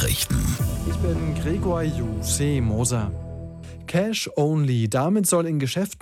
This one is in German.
Nachrichten. Ich bin Gregor Moser. Cash only. Damit soll in Geschäften